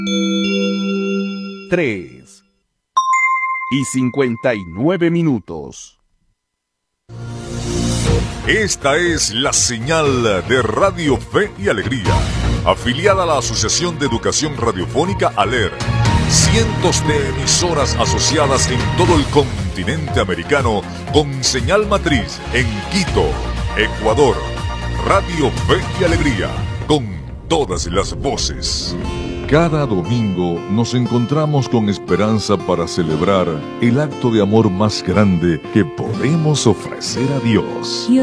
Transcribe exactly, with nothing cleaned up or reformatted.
tres y cincuenta y nueve minutos. Esta es la señal de Radio Fe y Alegría, afiliada a la Asociación de Educación Radiofónica ALER. Cientos de emisoras asociadas en todo el continente americano con señal matriz en Quito, Ecuador. Radio Fe y Alegría, con todas las voces. Cada domingo nos encontramos con esperanza para celebrar el acto de amor más grande que podemos ofrecer a Dios.